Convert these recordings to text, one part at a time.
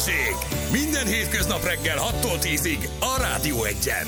Balázsék! Minden hétköznap reggel 6-tól 10-ig a Rádió Egyen.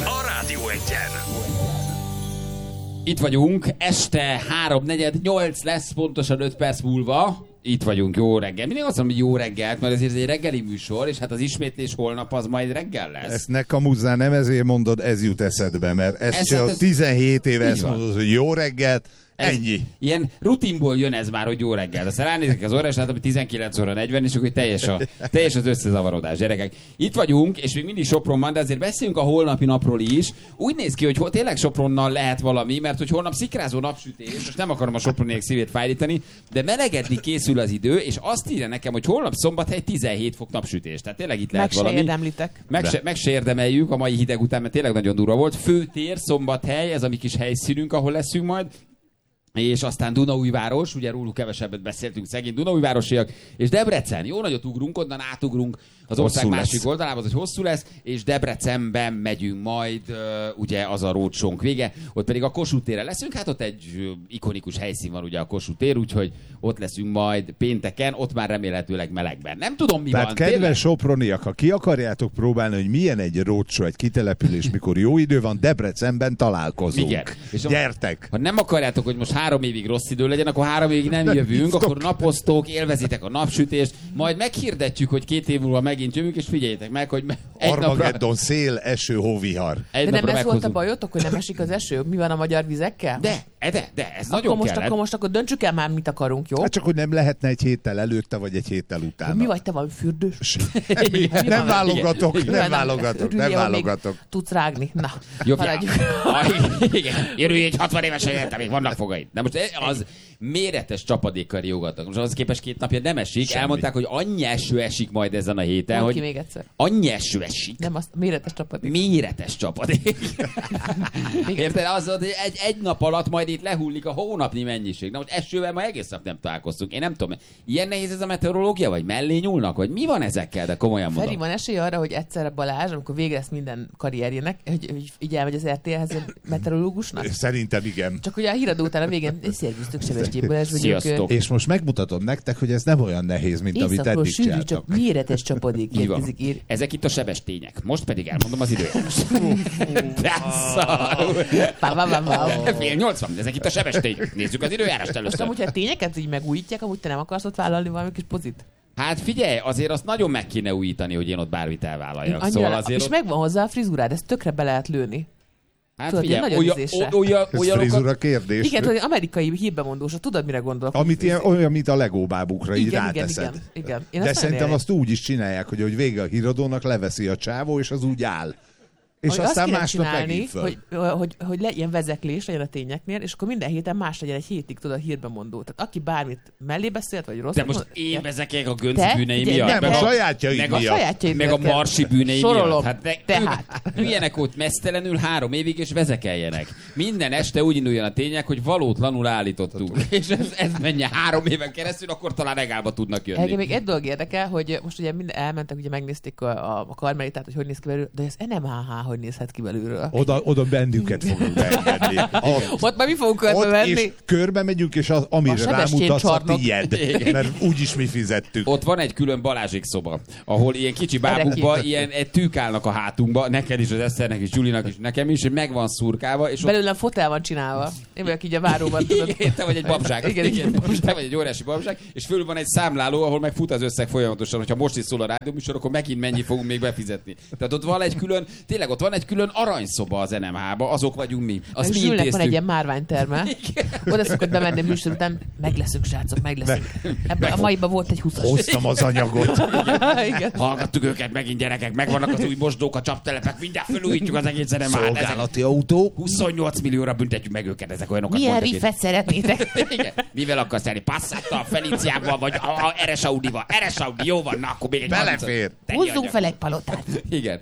Itt vagyunk, este 3:48 lesz, pontosan 5 perc múlva. Itt vagyunk, jó reggel. Mindig azt mondom, hogy jó reggelt, mert ezért egy reggeli műsor, és hát az ismétlés holnap az majd reggel lesz. Ezt ne kamuzzál, nem ezért mondod, ez jut eszedbe, mert ezt csak 17 éve ezt mondod, hogy jó reggelt, ennyi. Ilyen rutinból jön ez már, hogy jó reggel. Aztán ránézek az óra, és látom, hogy 19 óra 40, és akkor teljes az összezavarodás, gyerekek. Itt vagyunk, és még mindig Sopronban, de azért beszéljünk a holnapi napról is. Úgy néz ki, hogy tényleg Sopronnal lehet valami, mert hogy holnap szikrázó napsütés, most nem akarom a soproniek szívét fájdítani, de melegedni készül az idő, és azt írja nekem, hogy holnap Szombathely 17 fok napsütés. Tehát tényleg itt lehet valami. Meg se érdemeljük a mai hideg után, mert tényleg nagyon durva volt. Főtér, Szombathely, ez a mi kis helyszínünk, ahol leszünk majd. És aztán Dunaújváros, ugye róluk kevesebbet beszéltünk, szegény Dunaújvárosiak, és Debrecen. Jó nagyot ugrunk, onnan átugrunk az ország hosszú másik lesz. Oldalába, az, hogy hosszú lesz, és Debrecenben megyünk majd, ugye az a roadshow-nk vége, ott pedig a Kossuth térre leszünk, hát ott egy ikonikus helyszín van ugye a Kossuth tér, úgyhogy ott leszünk majd pénteken, ott már remélhetőleg melegben. Nem tudom, mi tehát van. Tehát kedves tényleg? soproniak, ha ki akarjátok próbálni, hogy milyen egy roadshow, egy kitelepülés, mikor jó idő van, Debrecenben találkozunk. Igen. Gyertek! Ha nem akarjátok, hogy most 3 évig rossz idő legyen, akkor 3 évig nem jövünk, akkor napoztok, élvezitek a napsütést, majd meghirdetjük, hogy 2 év múlva megint jövünk, és figyeljétek meg, hogy Armageddon, szél, eső, hóvihar. De nem ez volt a bajotok, hogy nem esik az eső? Mi van a magyar vizekkel? De ez nagyon kellett. Akkor döntsük el már, mit akarunk, jó? Hát csak, hogy nem lehetne egy héttel előtte, vagy egy héttel utána. Mi vagy, te valami fürdős? Nem válogatok. Tudsz rágni. Na, haladjuk. Igen, Jörő egy 60 éves helyett, még vannak fogaid. De most az méretes csapadékkal riogatnak. Most az képest 2 napja nem esik. Semmi. Elmondták, hogy annyi eső esik majd ezen a héten, hogy még egyszer. Annyi eső esik. Nem, az méretes csapadék. Méretes csapadék. Érted? Az, hogy egy nap alatt majd itt lehullik a hónapnyi mennyiség. Na, hogy esővel ma egész nap nem találkoztunk. Én nem tudom, ilyen nehéz ez a meteorológia, vagy mellé nyúlnak, vagy mi van ezekkel, de komolyan mondom. Feri, van esély arra, hogy egyszerre Balázs, amikor vége lesz minden karrierjének, hogy így elmegy az RTL-hez meteorológusnak? Szerintem igen. Csak ugye a híradó után a végén szervusztok, Sebestyén Balázs vagyok. És most megmutatom nektek, hogy ez nem olyan nehéz, mint amit eddig csináltak. Méretes csapadék érkezik. Ezek itt a Sebestények. Most pedig elmondom az időjárást. Fél 80, ezek itt a Sebestények. Nézzük az időjárást először. Amúgy, ha tényeket így megújítják, amúgy te nem akarsz ott vállalni valami kis pozit? Hát figyelj, azért azt nagyon meg kéne újítani, hogy én ott bármit elvállaljak. Szóval azért és megvan hozzá a frizurád, ezt tökre be lehet lőni. Hát tudod, figyelj, ez frizura kérdés. Igen, hogy amerikai hírbemondósra, tudod, mire gondolok? Amit olyan, mint a Lego bábukra, így ráteszed. Igen. De szerintem azt úgy is csinálják, hogy vége a híradónak, leveszi a csávó, és az úgy áll. És aztán másnap megint föl. Hogy legyen vezeklés legyen a tényeknél, és akkor minden héten más legyen egy hétig, tudod, a hírbemondó. Tehát aki bármit mellé beszélt, vagy rossz. De most én vezekeljek a Gönc bűnei miatt. Nem, a sajátjaid miatt. Meg a Marsi bűnei miatt. Hát tehát. Üljenek ott mesztelenül 3 évig, és vezekeljenek. Minden este úgy induljon a tények, hogy valótlanul állítottuk. És ez menjen 3 éven keresztül, akkor talán regálba tudnak jönni. Engem még egy dolog érdekel, hogy most ugye elmentek, ugye megnézték a Karmelitát, hogy néz ki belőle, de ez NMHH hogy nézhet ki belülről. Oda bennünket fogunk beengedni. Ott már mi fogunk körbe menni. És körbe megyünk, és amire rámutatsz a tiéd. Mert úgyis mi fizettük. Ott van egy külön Balázsék szoba, ahol ilyen kicsi bábukba, ilyen tűk állnak a hátunkba, neked is, az Eszternek is, Gyulinak is, nekem is, hogy meg van szurkálva. És belőlem fotel van csinálva. Én vagyok így a váróban, tudod. Igen, te vagy egy babság. Igen, te vagy egy óriási babság, és fölül van egy számláló, ahol meg fut az összeg folyamatosan, hogyha most is szól a rádióműsor, akkor megint mennyi fogunk még befizetni. Tehát ott van egy külön, tényleg ott van egy külön aranyszoba az NMH-ba, azok vagyunk mi. Azt mi intéztük. Van egy ilyen márványterme. Oda szokott bemenni műsor után, megleszünk, srácok, megleszünk. Ebben a maiban volt egy 20-as. Hoztam az anyagot. Igen. Hallgattuk őket megint, gyerekek, megvannak az új mosdók, a csaptelepek, mindjárt felújítjuk az egész NMH-t. Szolgálati autó. 28 millióra büntetjük meg őket, ezek olyanokat. Milyen riffet szeretnétek? Igen. Mivel akarsz elni? Passattal, Feliciával, vagy a RS Audival? RS Audi, jó van, na akkor még egy belefér. Húzzunk fel egy palotát. Igen.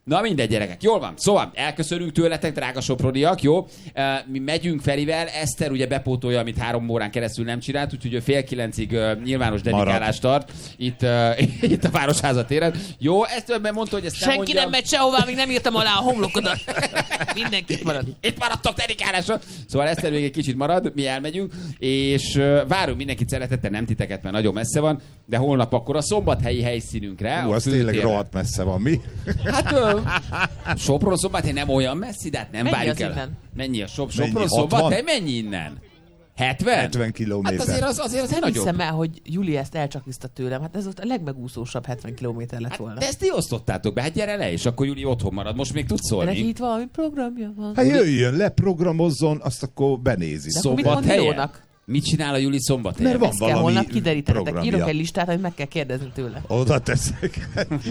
Na mindegy, gyerekek. Jól van. Szóval elköszönünk tőletek, drága soproniak, jó? Mi megyünk Ferivel. Eszter ugye bepótolja, amit 3 órán keresztül nem csinált, úgyhogy ő 8:30 nyilvános dedikálást tart itt a Városháza téren. Jó, ezt többen mondta, hogy ezt nem senki nem megy sehová, még nem írtam alá a homlokodat. Mindenkit marad. Itt maradtok dedikálásra. Szóval Eszter még egy kicsit marad, mi elmegyünk, és várunk mindenkit szeretettel, nem titeket, mert nagyon messze van, de holnap akkor a szombathelyi helyszínünkre. Az tényleg rohadt messze van, mi? Hát Sopron Szombathely nem olyan messzi, de hát nem mennyi várjuk el. Innen? Mennyi a Sopron Szombathely? Mennyi innen? 70? 70 kilométer. Hát azért nem nagyobb. hiszem el, hogy Júli ezt elcsakizta tőlem. Hát ez ott a legmegúszósabb 70 kilométer lett volna. De ezt ti osztottátok be, hát gyere le, és akkor Júli otthon marad. Most még tudsz szólni. Neki itt valami programja van. Hát jöjjön, leprogramozzon, azt akkor benézi. De akkor mit mond Jónak? Mit csinál a Júli Szombathelyen? Mert van Ezt kell valami holnap kiderítenetek. programja. Írok egy listát, hogy meg kell kérdezni tőle. Oda teszek.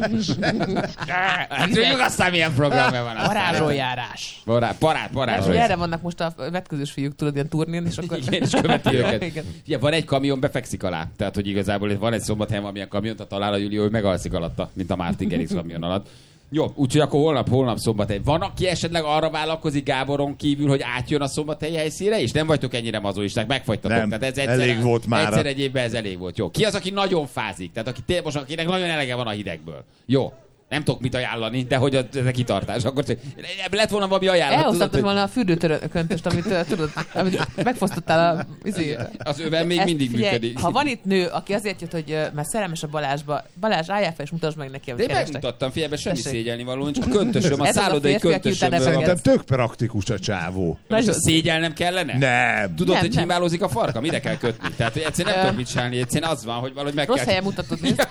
Hát tudjuk aztán milyen programja van. Parázsoljárás. Parázsoljárás. Erre vannak most a vetközős fiúk, tudod, ilyen turnén, és akkor... Igen, és követi őket. Igen. Ugye, van egy kamion, befekszik alá. Tehát, hogy igazából van egy Szombathelyen valamilyen kamion, tehát talál a Júli, hogy megalszik alatta, mint a Martin Garrix kamion alatt. Jó, úgyhogy akkor holnap Szombathely. Van, aki esetleg arra vállalkozik Gáboron kívül, hogy átjön a Szombathelyi helyszínre, és nem vagytok ennyire mazoisták, megfagytatok. Nem, tehát ez elég volt már. Egyszer egy évben ez elég volt. Jó. Ki az, aki nagyon fázik? Tehát most akinek nagyon elege van a hidegből. Jó. Nem tudok mit ajánlani, de hogy ez a kitartás. Akkor lett volna valami ajánlat. Elhoztatod volna a fürdőtörököntöst, amit megfosztottál az öven még mindig működik. Ha van itt nő, aki azért jött, hogy mert szerelmes a Balázsba, Balázs, álljál fel és mutasd meg neki, amit de kerestek. megmutattam, figyelj, semmi szégyelni való, csak köntösöm, a Ez az a szállodai férfi, aki utána köntösöm. Szerintem tök praktikus a csávó. Most a szégyelnem kellene? Nem. Tudod, Nem, hogy nem. himálózik a farka? Mire kell kötni? Tehát, hogy egyszerűen nem tudok mit csinálni, egyszerűen az van, hogy valahogy meg Rossz kell... helyen mutatod, nézd.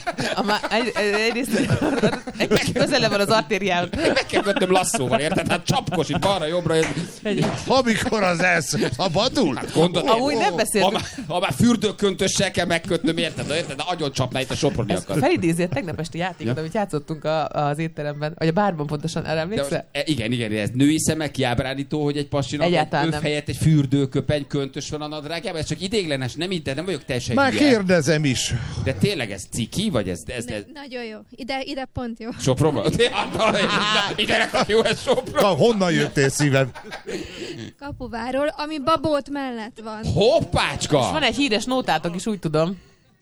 Egyrészt egy kicsit közele van az artériához. Meg kell kötnöm lasszóval, érted? Hát csapkos itt balra-jobbra. Amikor az szabadul? Hát gondolod, Amúgy nem beszéltünk. ha már fürdőköntössel kell megkötnöm, érted? De agyon csapná itt a soproniakat. Felidézi a tegnap esti játékot, amit játszottunk az étteremben, vagy a bárban pontosan, erre emlékszel? Igen, ez női szemmel kiábrándító, hogy egy pasinak Egyáltalán egy nem. helyett egy fürdőköpeny köntös van a nadrágjában. Ez csak idéglenes, nem vagyok teljesen Már hülye. kérdezem is. De tényleg ez ciki, vagy ez... Nagyon jó. Ide pont jó. Sopronban? Ide nekem jó ez Sopron. Honnan jöttél szívem? Kapuváról, ami Babót mellett van. Hoppácska! És van egy híres nótátok is, úgy tudom.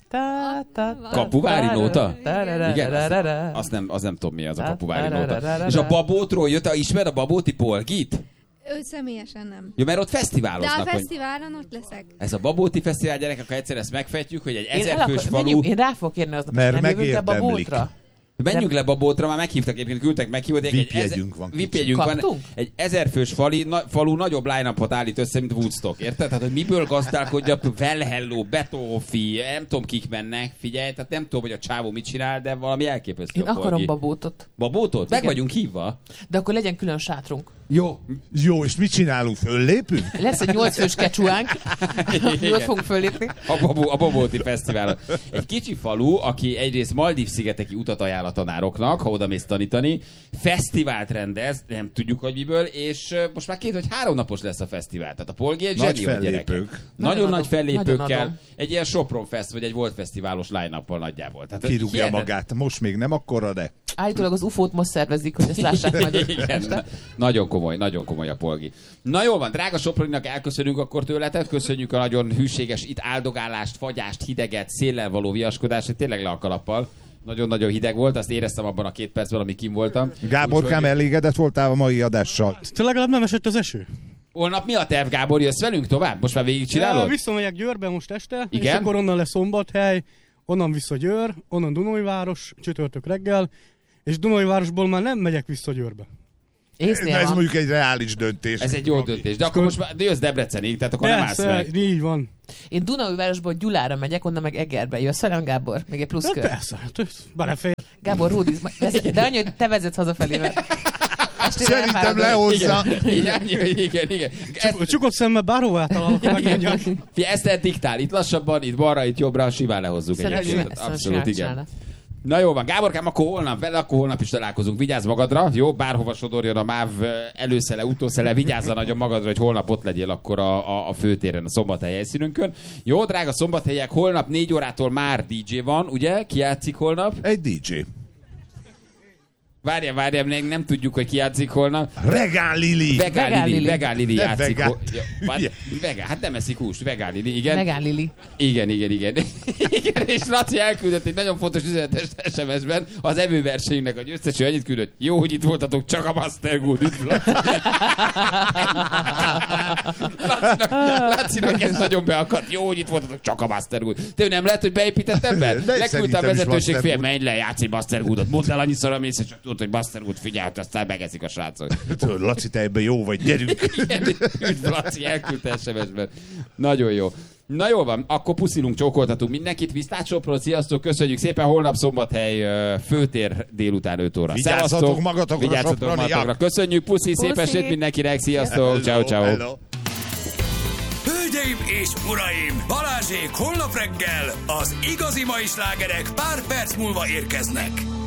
Kapuvári nóta? Igen, azt nem tudom mi az a kapuvári nóta. És a Babótról jött, ismered a Babóti Polgit? Őt személyesen nem. Jó, mert ott De fesztiváloznak. a fesztiválon ott leszek. Ez a Babóti Fesztivál, gyerekek, ha egyszer ezt megfejtjük, hogy egy 1000 fős falu... Én rá fogok érni aznap, Mert nem jövünk le megérdemlik. Babótra. Menjünk le Babótra, már meghívtak egyébként, küldtek meghívót. VIP-jegyünk van. VIP-jegyünk van. Kaptunk? Egy 1000 fős falu nagyobb line-upot állít össze, mint Woodstock. Érted? Tehát, hogy miből gazdálkodjak, Well Hello, Betófi, nem tudom kik mennek, figyelj, tehát nem tudom, hogy a csávó mit csinál, de valami elképesztő. Én akarom Babótot. Babótot? Meg Igen. vagyunk hívva. De akkor legyen külön sátrunk. Jó. Jó, és mit csinálunk? Föllépünk? Lesz egy 8 fős kecsúánk. Ott fogunk föllépni. A Babóti Fesztiválon. Egy kicsi falu, aki egyrészt Maldív-szigeteki utat ajánl a tanároknak, ha oda mész tanítani, fesztivált rendez, nem tudjuk, hogy miből, és most már 2 vagy 3 napos lesz a fesztivál. Tehát a Polgi egy Nagy zseni, a gyerekek. fellépők. Nagyon nagy fellépőkkel, nagyon adom. egy ilyen Sopron Fest, vagy egy Volt Fesztiválos line-uppal nagyjából. Tehát Kirúgja hihetet- magát. Most még nem akkora, de... Állítólag az UFO-t most szervezik, hogy ezt lássák majd Igen, este. nagyon komoly a Polgi. Na jól van, drága Soproninak elköszönünk akkor tőletek, köszönjük a nagyon hűséges itt áldogálást, fagyást, hideget, széllel való viaskodást, hogy tényleg le a kalappal. Nagyon-nagyon hideg volt, azt éreztem abban a 2 percben, amíg kim voltam. Gáborkám, elégedett voltál a mai adással? Te legalább nem esett az eső? Holnap mi a terv, Gábor? Jössz velünk tovább? Most már végigcsinálod? Visszamegyek Győrbe most este, Igen? és akkor onnan lesz Szombathely, onnan vissza Győr, onnan Dunajváros, csütörtök reggel, és Dunajvárosból már nem megyek vissza Győrbe. Észnél Ez van. mondjuk egy reális döntés. Ez egy jó döntés. De akkor most már jössz Debrecenig, tehát akkor nem állsz Persze, meg. így van. Én Dunaújvárosból Gyulára megyek, onnan meg Egerbe. Jössz velem, Gábor? Még egy plusz De kör. persze, belefér. Gábor, Rúdiz, de annyi, hogy te vezetsz hazafelé. Szerintem lehozza. Igen. Csukott szemmel bárhová találok, megmondjam. Ezt diktál, itt lassabban, itt balra, itt jobbra, simán lehozzuk egyébként. Abszolút, igen. Na jó van, Gáborkám, akkor holnap vele, akkor holnap is találkozunk. Vigyázz magadra, jó? Bárhova sodorjon a MÁV előszele, utószele, vigyázza nagyon magadra, hogy holnap ott legyél akkor a főtéren, a Szombathely helyszínünkön. Jó, drága szombathelyek, holnap 4 órától már DJ van, ugye? Ki játszik holnap? Egy DJ. Várjál, nem tudjuk, hogy ki játszik holnap. Vegán Lili játszik. Vegán. Hát nem eszik húst. Vegán Lili, igen. Vegán Lili. Igen. Igen, és Laci elküldött egy nagyon fontos üzenetes SMS-ben az evőversenyünknek a győzteső annyit küldött. Jó, hogy itt voltatok, csak a Master Good. Üdv, Lacinak ez nagyon beakadt. Jó, hogy itt voltatok, csak a Master Good. Te nem lehet, hogy beépített ebben? Leküldte a vezetőség fél, menj le, játsz egy Master Good-ot. Mondd el annyiszor, amész, és csak tudod, hogy Master Good, figyelj, aztán megeszik a srácok. Tudod, Laci, te ebben jó vagy, gyerünk. Üdv, Laci, elküldte SMS-ben. Nagyon jó. Na jól van, akkor puszilunk, csókoltatunk mindenkit. Visztácsopról, sziasztok, köszönjük szépen. Holnap Szombathely főtér délután 5 óra. Vigyázzatok magatokra. Köszönjük, puszi, szép estét mindenkinek, sziasztok, ciao. Hölgyeim és uraim, Balázsék holnap reggel az igazi mai slágerek pár perc múlva érkeznek.